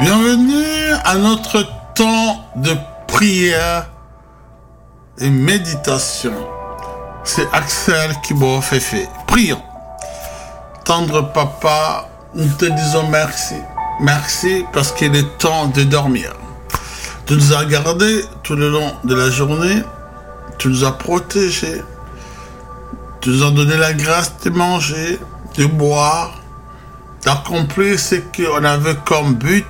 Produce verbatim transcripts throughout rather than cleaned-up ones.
Bienvenue à notre temps de prière et méditation. C'est Axel Kibofefe. Prions. Tendre Papa, nous te disons merci. Merci parce qu'il est temps de dormir. Tu nous as gardés tout le long de la journée. Tu nous as protégés. Tu nous as donné la grâce de manger, de boire, d'accomplir ce qu'on avait comme but,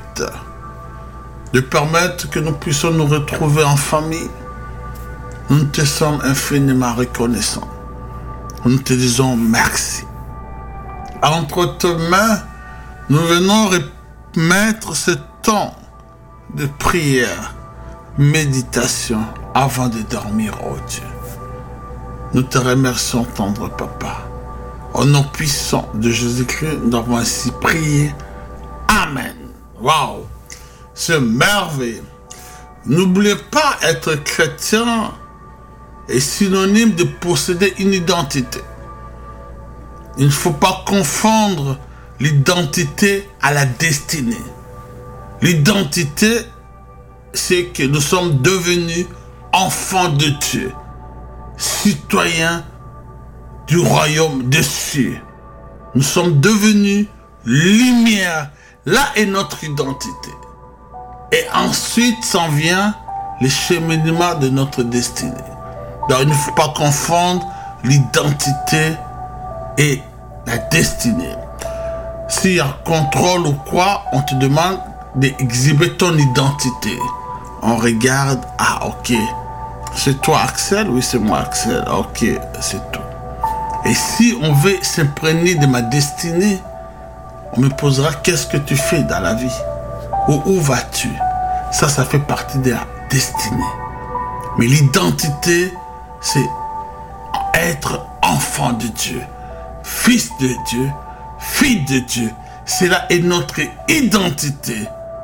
de permettre que nous puissions nous retrouver en famille. Nous te sommes infiniment reconnaissants. Nous te disons merci. Entre tes mains, nous venons remettre ce temps de prière, méditation avant de dormir, oh Dieu. Nous te remercions, tendre Papa. Au nom puissant de Jésus-Christ, nous avons ainsi prié. Amen. Waouh! C'est merveilleux. N'oubliez pas, être chrétien est synonyme de posséder une identité. Il ne faut pas confondre l'identité à la destinée. L'identité, c'est que nous sommes devenus enfants de Dieu, citoyens du royaume des cieux. Nous sommes devenus lumière. Là est notre identité. Et ensuite s'en vient le cheminement de notre destinée. Donc il ne faut pas confondre l'identité et la destinée. S'il y a contrôle ou quoi, on te demande d'exhiber ton identité. On regarde, ah ok, c'est toi Axel? Oui, c'est moi Axel. Ok, c'est tout. Et si on veut s'imprégner de ma destinée, on me posera qu'est-ce que tu fais dans la vie? Ou où vas-tu? Ça, ça fait partie de la destinée. Mais l'identité, c'est être enfant de Dieu, fils de Dieu, fille de Dieu. Cela est notre identité,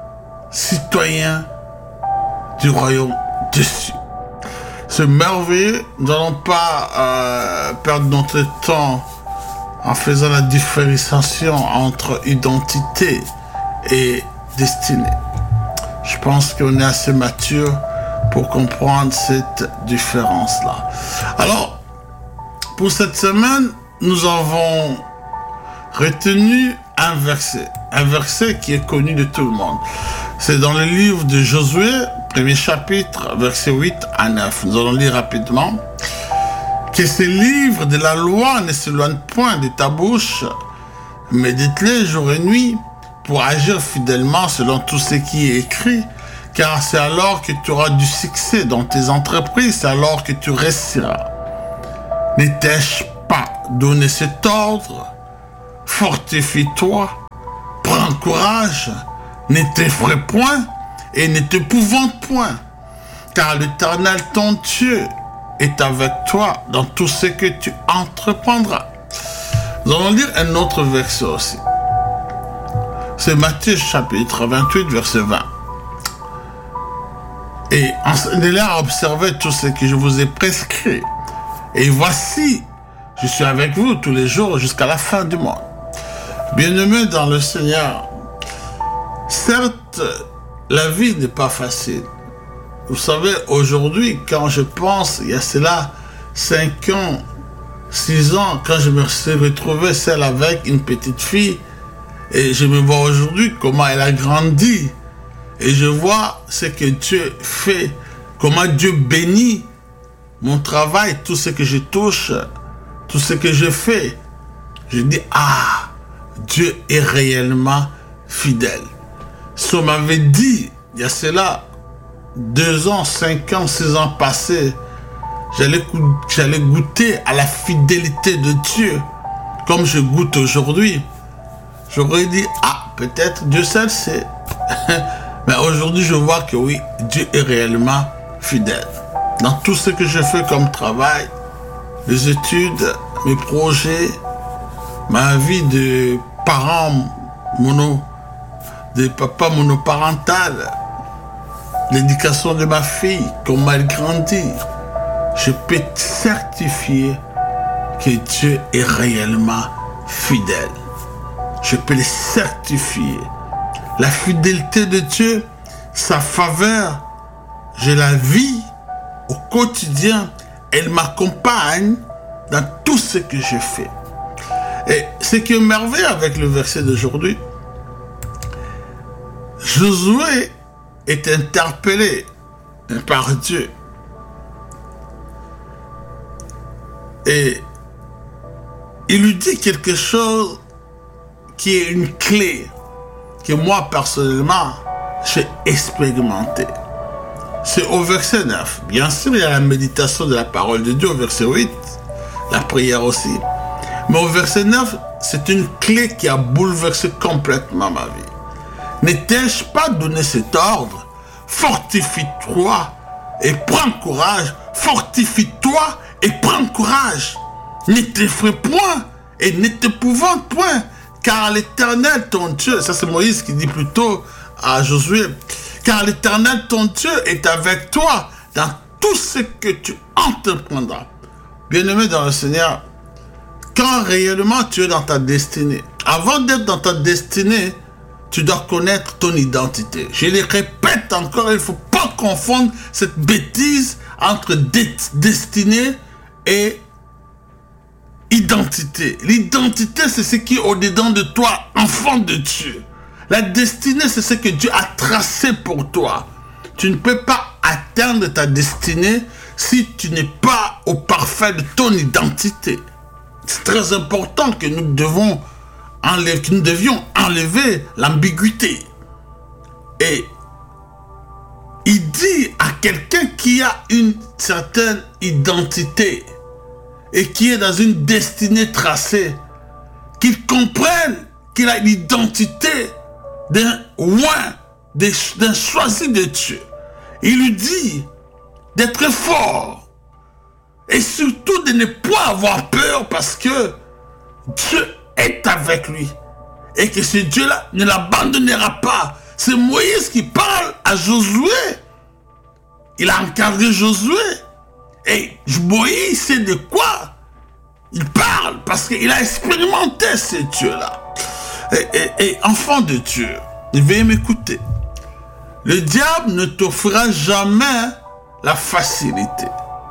citoyen du royaume des cieux. C'est merveilleux. Nous n'allons pas euh, perdre notre temps en faisant la différenciation entre identité et destinée. Je pense qu'on est assez mature pour comprendre cette différence-là. Alors, pour cette semaine, nous avons retenu un verset. Un verset qui est connu de tout le monde. C'est dans le livre de Josué, premier chapitre, versets huit à neuf. Nous allons lire rapidement. Que ce livre de la loi ne s'éloigne point de ta bouche. Médite-le jour et nuit pour agir fidèlement selon tout ce qui est écrit. Car c'est alors que tu auras du succès dans tes entreprises. C'est alors que tu réussiras. Ne t'ai-je pas donné cet ordre? Fortifie-toi. Prends courage. Ne t'effraie point et ne t'épouvante point, car l'Éternel ton Dieu est avec toi dans tout ce que tu entreprendras. Nous allons lire un autre verset aussi. C'est Matthieu chapitre vingt-huit, verset vingt. Et enseignez-les à observer tout ce que je vous ai prescrit. Et voici, je suis avec vous tous les jours jusqu'à la fin du monde. Bien-aimés dans le Seigneur, certes, la vie n'est pas facile. Vous savez, aujourd'hui, quand je pense, il y a cela cinq ans, six ans, quand je me suis retrouvé seul avec une petite fille, et je me vois aujourd'hui comment elle a grandi, et je vois ce que Dieu fait, comment Dieu bénit mon travail, tout ce que je touche, tout ce que je fais. Je dis, ah, Dieu est réellement fidèle. Si on m'avait dit, il y a cela, deux ans, cinq ans, six ans passés, j'allais, j'allais goûter à la fidélité de Dieu, comme je goûte aujourd'hui, j'aurais dit, ah, peut-être Dieu seul sait. Mais aujourd'hui, je vois que oui, Dieu est réellement fidèle. Dans tout ce que je fais comme travail, les études, mes projets, ma vie de parent mono, de papa monoparental, l'éducation de ma fille, comment elle grandit, je peux certifier que Dieu est réellement fidèle. Je peux le certifier. La fidélité de Dieu, sa faveur, je la vis au quotidien. Elle m'accompagne dans tout ce que je fais. Et ce qui est merveilleux avec le verset d'aujourd'hui, Josué est interpellé par Dieu. Et il lui dit quelque chose qui est une clé que moi, personnellement, j'ai expérimenté. C'est au verset neuf. Bien sûr, il y a la méditation de la parole de Dieu au verset huit, la prière aussi. Mais au verset neuf, c'est une clé qui a bouleversé complètement ma vie. N'ai-je pas donné cet ordre? Fortifie-toi et prends courage. Fortifie-toi et prends courage. Ne t'effraie point et ne t'épouvante point, car l'Éternel, ton Dieu, ça c'est Moïse qui dit plutôt à Josué, car l'Éternel, ton Dieu, est avec toi dans tout ce que tu entreprendras. Bien-aimé dans le Seigneur, quand réellement tu es dans ta destinée, avant d'être dans ta destinée, tu dois connaître ton identité. Je le répète encore, il ne faut pas confondre cette bêtise entre destinée et identité. L'identité, c'est ce qui est au-dedans de toi, enfant de Dieu. La destinée, c'est ce que Dieu a tracé pour toi. Tu ne peux pas atteindre ta destinée si tu n'es pas au parfait de ton identité. C'est très important que nous devons enlever, que nous devions enlever l'ambiguïté. Et il dit à quelqu'un qui a une certaine identité et qui est dans une destinée tracée, qu'il comprenne qu'il a l'identité d'un oint, d'un choisi de Dieu. Il lui dit d'être fort et surtout de ne pas avoir peur parce que Dieu est avec lui et que ce Dieu-là ne l'abandonnera pas. C'est Moïse qui parle à Josué. Il a encadré Josué et Moïse sait de quoi il parle parce qu'il a expérimenté ce Dieu-là. Et, et, et enfant de Dieu, veuillez m'écouter. Le diable ne t'offrira jamais la facilité.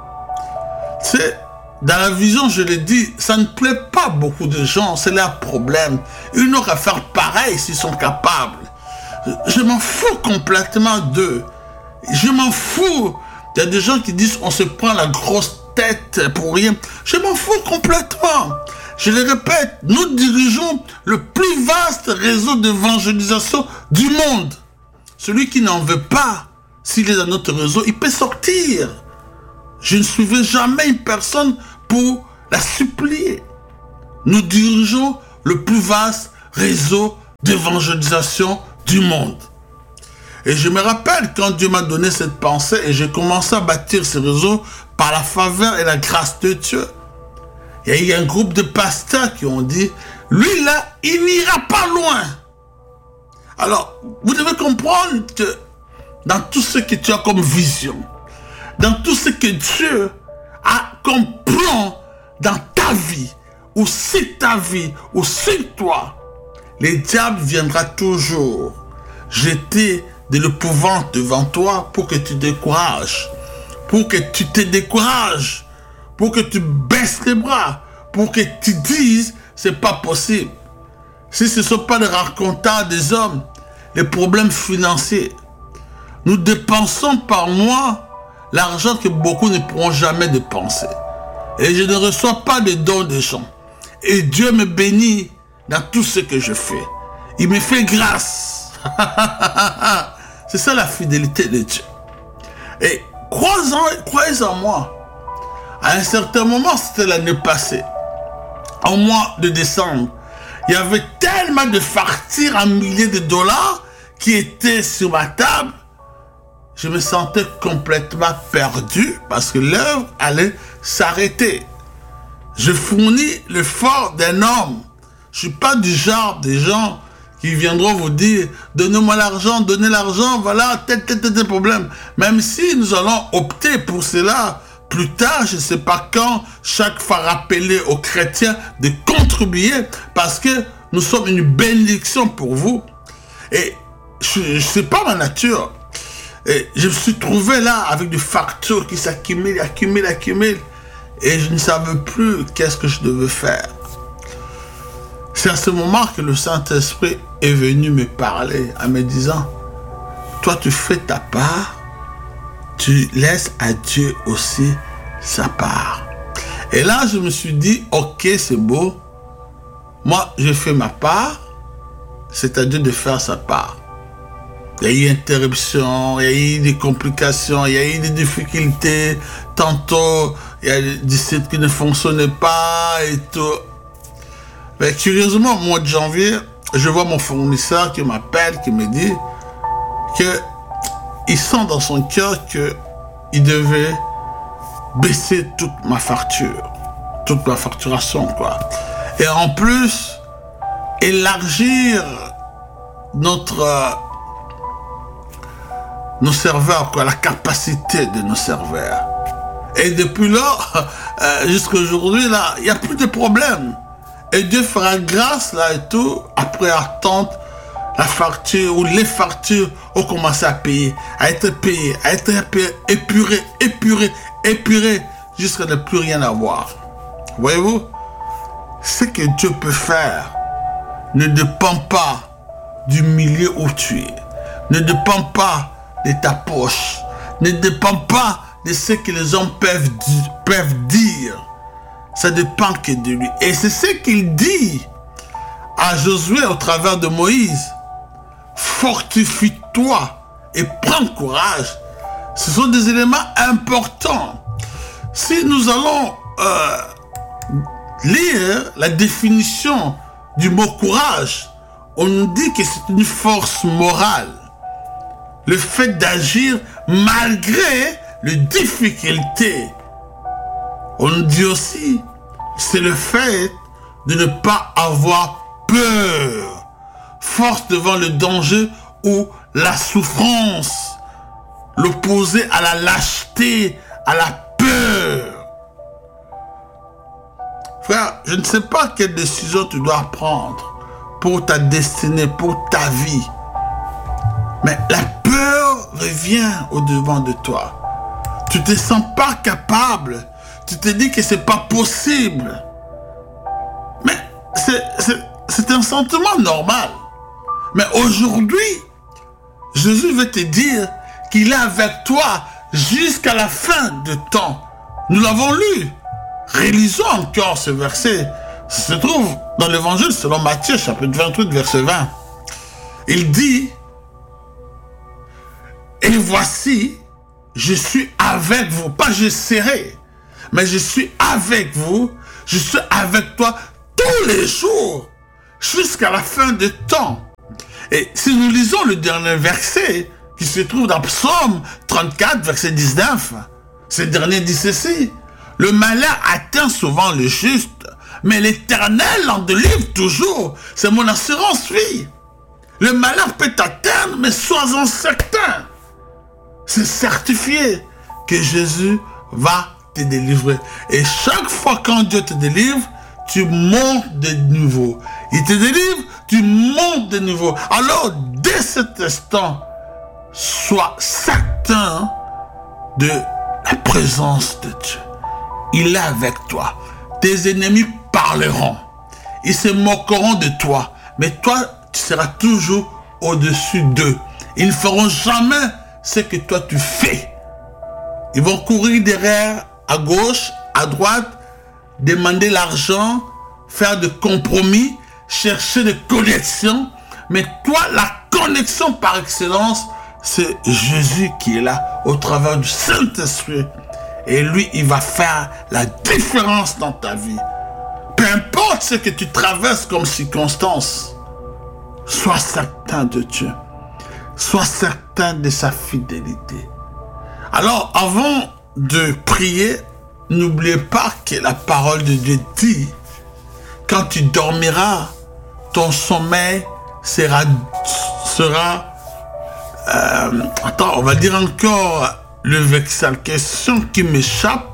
C'est dans la vision, je l'ai dit, ça ne plaît pas beaucoup de gens, c'est leur problème. Ils n'ont qu'à faire pareil s'ils sont capables. Je m'en fous complètement d'eux. Je m'en fous. Il y a des gens qui disent on se prend la grosse tête pour rien. Je m'en fous complètement. Je le répète, nous dirigeons le plus vaste réseau d'évangélisation du monde. Celui qui n'en veut pas, s'il est dans notre réseau, il peut sortir. Je ne suivrai jamais une personne pour la supplier. Nous dirigeons le plus vaste réseau d'évangélisation du monde. Et je me rappelle quand Dieu m'a donné cette pensée et j'ai commencé à bâtir ce réseau par la faveur et la grâce de Dieu. Il y a eu un groupe de pasteurs qui ont dit, lui là, il n'ira pas loin. Alors, vous devez comprendre que dans tout ce que tu as comme vision, dans tout ce que Dieu a comme plan dans ta vie, ou sur ta vie, ou sur toi, le diable viendra toujours jeter de l'épouvante devant toi pour que tu décourages, pour que tu te décourages, pour que tu baisses les bras, pour que tu dises, c'est pas possible. Si ce ne sont pas les racontants des hommes, les problèmes financiers, nous dépensons par mois l'argent que beaucoup ne pourront jamais dépenser. Et je ne reçois pas de dons des gens. Et Dieu me bénit dans tout ce que je fais. Il me fait grâce. C'est ça la fidélité de Dieu. Et croyez-en, croyez en moi. À un certain moment, c'était l'année passée, au mois de décembre, il y avait tellement de factures en milliers de dollars qui étaient sur ma table. Je me sentais complètement perdu parce que l'œuvre allait s'arrêter. Je fournis l'effort d'un homme. Je ne suis pas du genre des gens qui viendront vous dire « Donnez-moi l'argent, donnez l'argent, voilà, tel, tel, tel, tel problème. » Même si nous allons opter pour cela plus tard, je ne sais pas quand, chaque fois rappeler aux chrétiens de contribuer parce que nous sommes une bénédiction pour vous. Et je sais pas ma nature. Et je me suis trouvé là avec des factures qui s'accumulent, accumulent, accumulent. Et je ne savais plus qu'est-ce que je devais faire. C'est à ce moment que le Saint-Esprit est venu me parler en me disant, toi tu fais ta part, tu laisses à Dieu aussi sa part. Et là je me suis dit, ok, c'est beau, moi je fais ma part, c'est à Dieu de faire sa part. Il y a eu interruption, il y a eu des complications, il y a eu des difficultés. Tantôt, il y a des sites qui ne fonctionnaient pas et tout. Mais curieusement, au mois de janvier, je vois mon fournisseur qui m'appelle, qui me dit qu'il sent dans son cœur qu'il devait baisser toute ma facture, toute ma facturation, quoi. Et en plus, élargir notre... Euh, nos serveurs, quoi, la capacité de nos serveurs. Et depuis là, euh, jusqu'à aujourd'hui, là, il n'y a plus de problème. Et Dieu fera grâce, là, et tout, après attendre la facture, ou les factures ont commencé à payer, à être payées, à être épurées, épurées, épurées, jusqu'à ne plus rien avoir. Voyez-vous, ce que Dieu peut faire ne dépend pas du milieu où tu es, ne dépend pas de ta poche, ne dépend pas de ce que les hommes peuvent, peuvent dire. Ça dépend que de lui. Et c'est ce qu'il dit à Josué au travers de Moïse. Fortifie-toi et prends courage. Ce sont des éléments importants. Si nous allons euh, lire la définition du mot courage, on nous dit que c'est une force morale. Le fait d'agir malgré les difficultés. On nous dit aussi, c'est le fait de ne pas avoir peur. Force devant le danger ou la souffrance. L'opposé à la lâcheté, à la peur. Frère, je ne sais pas quelle décision tu dois prendre pour ta destinée, pour ta vie. Mais la peur revient au-devant de toi. Tu ne te sens pas capable. Tu te dis que ce n'est pas possible. Mais c'est, c'est, c'est un sentiment normal. Mais aujourd'hui, Jésus veut te dire qu'il est avec toi jusqu'à la fin du temps. Nous l'avons lu. Rélisons encore ce verset. Ça se trouve dans l'évangile selon Matthieu, chapitre vingt-huit, verset vingt. Il dit, et voici, je suis avec vous. Pas je serai, mais je suis avec vous. Je suis avec toi tous les jours, jusqu'à la fin du temps. Et si nous lisons le dernier verset, qui se trouve dans Psaume trente-quatre, verset dix-neuf, ce dernier dit ceci, le malheur atteint souvent le juste, mais l'Éternel en délivre toujours. C'est mon assurance, vie. Le malheur peut t'atteindre, mais sois-en certain. C'est certifié que Jésus va te délivrer. Et chaque fois quand Dieu te délivre, tu montes de nouveau. Il te délivre, tu montes de nouveau. Alors, dès cet instant, sois certain de la présence de Dieu. Il est avec toi. Tes ennemis parleront. Ils se moqueront de toi. Mais toi, tu seras toujours au-dessus d'eux. Ils ne feront jamais ce que toi tu fais. Ils vont courir derrière, à gauche, à droite, demander l'argent, faire des compromis, chercher des connexions. Mais toi, la connexion par excellence, c'est Jésus qui est là au travers du Saint-Esprit. Et lui, il va faire la différence dans ta vie. Peu importe ce que tu traverses comme circonstance, sois certain de Dieu. Sois certain de sa fidélité. Alors, avant de prier, n'oubliez pas que la parole de Dieu dit, quand tu dormiras, ton sommeil sera, sera euh, attends, on va dire encore le verset en question qui m'échappe.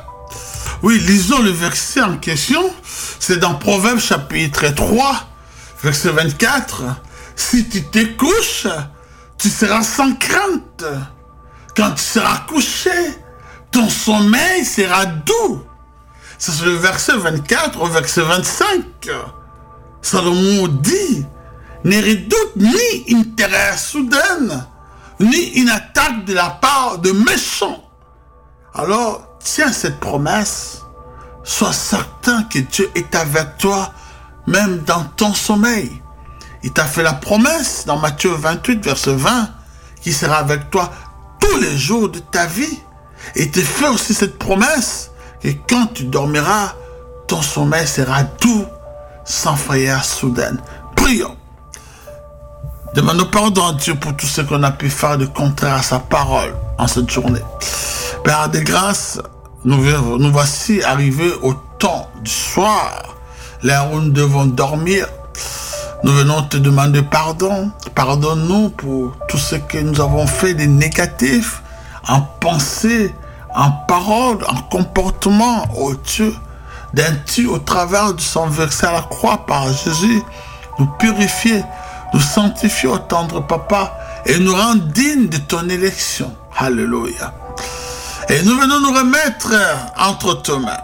Oui, lisons le verset en question. C'est dans Proverbes chapitre trois, verset vingt-quatre. Si tu te couches, tu seras sans crainte. Quand tu seras couché, ton sommeil sera doux. C'est le verset vingt-quatre au verset vingt-cinq. Salomon dit, ne redoute ni une terreur soudaine, ni une attaque de la part de méchants. Alors, tiens cette promesse. Sois certain que Dieu est avec toi, même dans ton sommeil. Il t'a fait la promesse dans Matthieu vingt-huit, verset vingt, qu'il sera avec toi tous les jours de ta vie. Et il te fait aussi cette promesse que quand tu dormiras, ton sommeil sera doux, sans frayeur soudaine. Prions. Demandons pardon à Dieu pour tout ce qu'on a pu faire de contraire à sa parole en cette journée. Père de grâce, nous, nous voici arrivés au temps du soir, l'heure où nous devons dormir. Nous venons te demander pardon. Pardonne-nous pour tout ce que nous avons fait de négatif, en pensée, en parole, en comportement, ô Dieu. D'un-tu au travers du sang versé à la croix par Jésus, nous purifier, nous sanctifier au tendre Papa et nous rendre dignes de ton élection. Alléluia. Et nous venons nous remettre entre tes mains.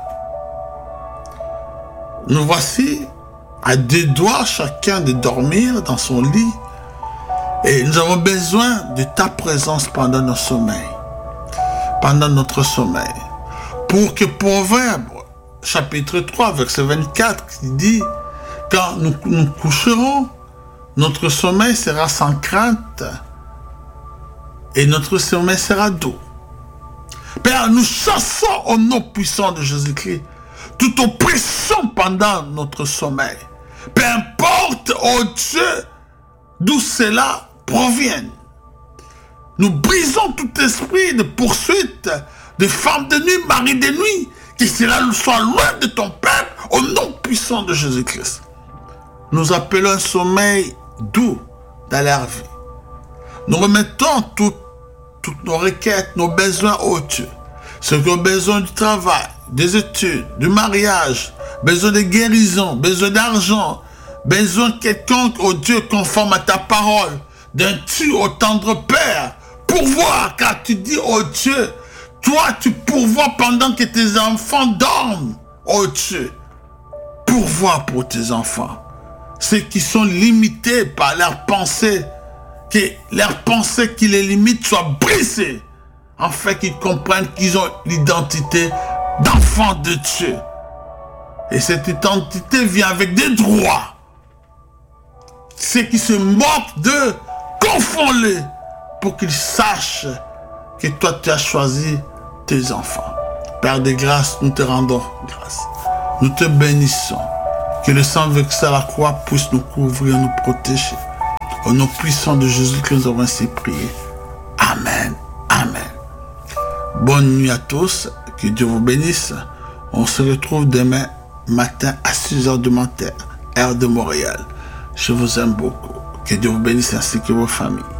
Nous voici à deux doigts chacun de dormir dans son lit. Et nous avons besoin de ta présence pendant nos sommeils. Pendant notre sommeil. Pour que Proverbe, chapitre trois, verset vingt-quatre, qui dit, quand nous nous coucherons, notre sommeil sera sans crainte et notre sommeil sera doux. Père, nous chassons au nom puissant de Jésus-Christ toute oppression pendant notre sommeil. Peu importe, oh Dieu, d'où cela provient. Nous brisons tout esprit de poursuite de femmes de nuit, mari de nuit, que cela soit loin de ton peuple au nom puissant de Jésus-Christ. Nous appelons un sommeil doux dans leur vie. Nous remettons tout, toutes nos requêtes, nos besoins au Dieu. Ceux qui ont besoin du travail, des études, du mariage, besoin de guérison, besoin d'argent, besoin de quelqu'un, au Dieu, conforme à ta parole, d'un tu au tendre Père, pourvoir, car tu dis, oh Dieu, toi tu pourvois pendant que tes enfants dorment, oh Dieu, pourvois pour tes enfants. Ceux qui sont limités par leurs pensées, que leurs pensées qui les limitent soient brisées, afin qu'ils comprennent qu'ils ont l'identité d'enfants de Dieu. Et cette identité vient avec des droits. Ceux qui se moquent d'eux, confonds-les pour qu'ils sachent que toi tu as choisi tes enfants. Père de grâce, nous te rendons grâce. Nous te bénissons. Que le sang versé à la croix puisse nous couvrir, nous protéger. Au nom puissant de Jésus que nous avons ainsi prié. Amen. Amen. Bonne nuit à tous. Que Dieu vous bénisse. On se retrouve demain matin à six heures du matin, heure de Montréal. Je vous aime beaucoup. Que Dieu vous bénisse ainsi que vos familles.